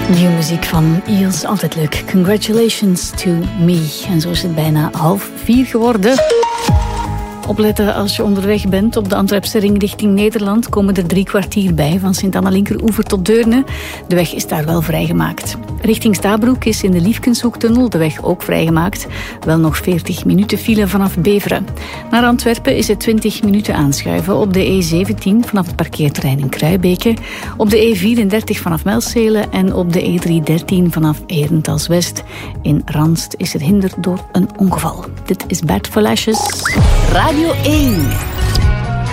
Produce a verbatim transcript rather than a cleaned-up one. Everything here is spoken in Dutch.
Nieuwe muziek van Eels, altijd leuk. Congratulations to me. En zo is het bijna half vier geworden. Opletten als je onderweg bent op de Antwerpse ring richting Nederland. Komen er drie kwartier bij van Sint-Anna-Linkeroever tot Deurne. De weg is daar wel vrijgemaakt. Richting Stabroek is in de Liefkenshoektunnel de weg ook vrijgemaakt. Wel nog veertig minuten file vanaf Beveren. Naar Antwerpen is het twintig minuten aanschuiven op de E zeventien vanaf het parkeerterrein in Kruibeke, op de E vierendertig vanaf Melcelen en op de E driehonderddertien vanaf Herentals-West. In Ranst is er hinder door een ongeval. Dit is Bad for Lashes. Radio één.